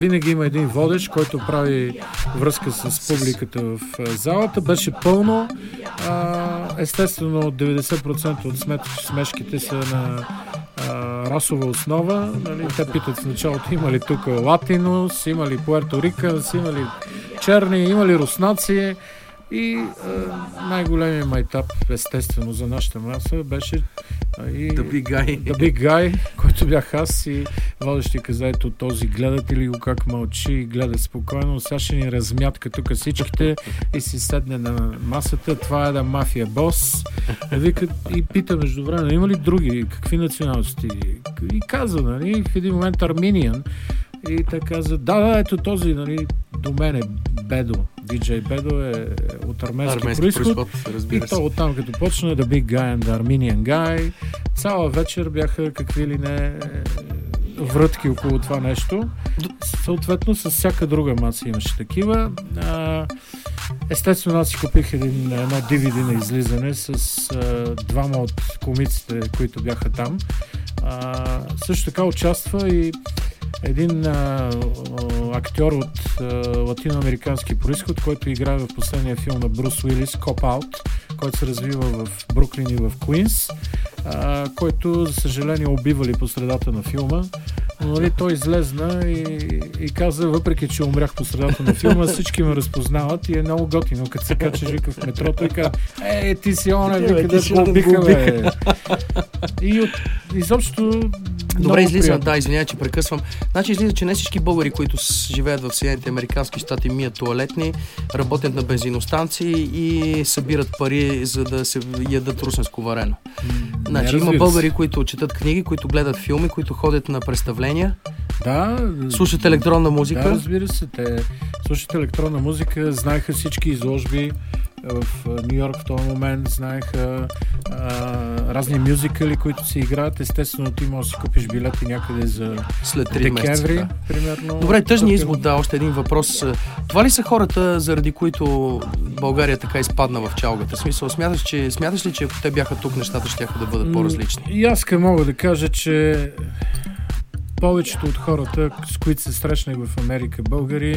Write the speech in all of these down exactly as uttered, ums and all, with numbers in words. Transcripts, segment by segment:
Винаги има един водещ, който прави връзка с публиката в залата. Беше пълно. Естествено, деветдесет процента от смешките са на а, расова основа. Нали? Те питат в началото, има ли тук латинос, има ли Пуерто Риканс, има ли черни, има ли руснаци. И а, най-големият майтап, естествено, за нашата маса беше а, и The Big Guy. The Big Guy, който бях аз и водещи каза, ето този, гледате ли го как мълчи и гледа спокойно, сега ще ни размятка тук всичките и си седне на масата, това е да мафия бос. Вика, и пита между време, има ли други, какви националности? И каза, нали, в един момент Армениан. И те каза, да, да, ето този, нали, до мен е Бедо. Диджей Бедо е от арменски, арменски происход. происход и то оттам, като почна The Big Guy and the Armenian Guy, цяла вечер бяха какви ли не врътки около това нещо. Съответно, с всяка друга маса имаше такива. Естествено, аз си купих един, едно ди ви ди на излизане с а, двама от комиците, които бяха там. А, също така участва и един а, актьор от а, латиноамерикански происход, който играе в последния филм на Брус Уилис, Cop Out, който се развива в Бруклин и в Куинс, а, който, за съжаление, убивали по средата на филма. Но нали, той излезна и, и каза, въпреки че умрях по средата на филма, всички ме разпознават и е много готино, като се кача вика в метрото и каза, е, ти си оне, вика, да го убиха, бе. И от, изобщо... Добре, излиза, да, извинявай, че прекъсвам. Значи излиза, че не всички българи, които живеят в Съединените американски щати, мият тоалетни, работят на бензиностанции и събират пари, за да се ядат русенско варено. Значи има българи, които четат книги, които гледат филми, които ходят на представления. Да. Слушат електронна музика. Да, разбира се. Те слушат електронна музика, знаеха всички изложби в Ню Йорк в този момент, знаеха а, разни мюзикали, които се играят. Естествено, ти можеш да си купиш билети някъде за след три декември, месеца, да. Примерно. Добре, тъжният извод, да, още един въпрос. Това ли са хората, заради които България така изпадна в чалгата? В смисъл, смяташ, че, смяташ ли, че ако те бяха тук, нещата щяха да бъдат по-различни? И аз мога да кажа, че повечето от хората, с които се срещнах в Америка, българи,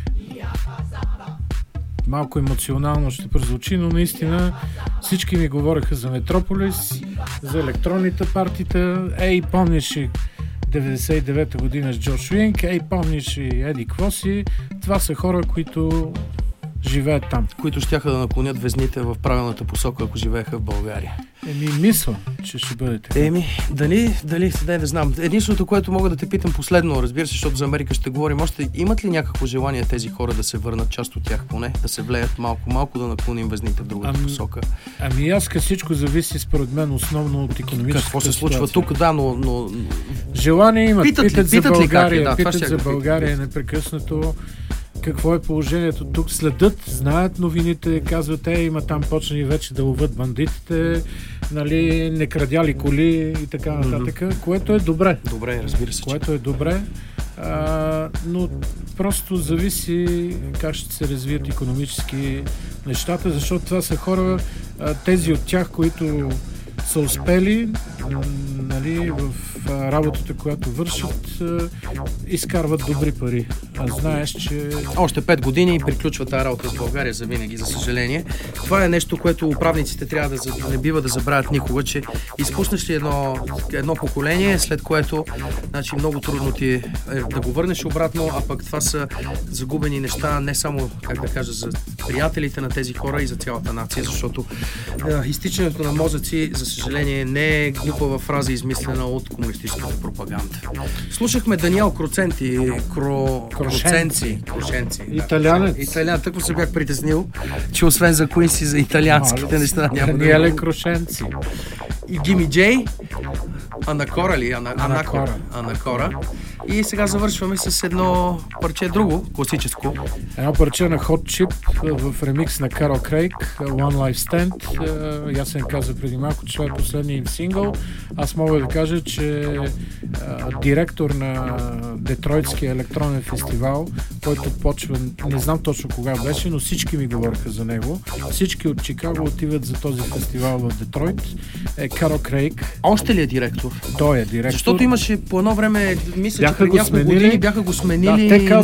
малко емоционално ще прозвучи, но наистина всички ми говореха за Метрополис, за електронните партита. Ей, помниш и деветдесет и девета година с Джош Уинк, ей, помниш и Еди Квоси. Това са хора, които живеят там. Които щяха да наклонят везните в правилната посока, ако живееха в България. Еми, мисля, че ще бъде така. Еми, дали, дали, да не знам. Единственото, което мога да те питам последно, разбира се, защото за Америка ще говорим още, имат ли някакво желание тези хора да се върнат, част от тях поне, да се влеят малко-малко, да наклоним везните в другата ами, посока? Ами аз всичко зависи според мен основно от икономическата Какво се случва ситуация. тук, да, но... но... Желание имат, питат, питат, питат за ли България, как е? Да, питат за България питат. Непрекъснато. Какво е положението тук? Следят, знаят новините, казват, е, има там почнали вече да ловят бандитите, нали, не крадяли коли и така нататък, mm-hmm. което е добре. Добре, разбира се. Което е добре, а, но просто зависи как ще се развият икономически нещата, защото това са хора, а, тези от тях, които са успели, нали, в работата, която вършат, изкарват добри пари. А знаеш, че... Още пет години и приключва тази работа с България за винаги, за съжаление. Това е нещо, което управниците трябва да не бива да забравят никога, че изпуснеш ли едно, едно поколение, след което, значи, много трудно ти е да го върнеш обратно, а пък това са загубени неща не само, как да кажа, за приятелите на тези хора и за цялата нация, защото е, изтичането на мозъци, за съжаление, не е глупава фраза, измислена от комунистическата пропаганда. Слушахме Даниел Кроценти, Кро... Крошенци. Крошенци. Италянец. Да. Италиан. Тъкво се бях притеснил, че освен за Куинси, за италианските неща няма да... Даниеле Крошенци. И Гими Джей, Анакора ли? Ана... Анакора. Анакора. И сега завършваме с едно парче друго, класическо. Едно парче на Hot Chip в ремикс на Карл Крейг, One Life Stand. Ясен каза преди малко, че това е последния им сингъл. Аз мога да кажа, че а, директор на Детройтския електронен фестивал, който почва, не знам точно кога беше, но всички ми говориха за него. Всички от Чикаго отиват за този фестивал в Детройт. Е Карл Крейг. Още ли е директор? Той е директор. Защото имаше по едно време, мисля, бяха бяха преди го няколко сменили. години бяха го сменили. Да, те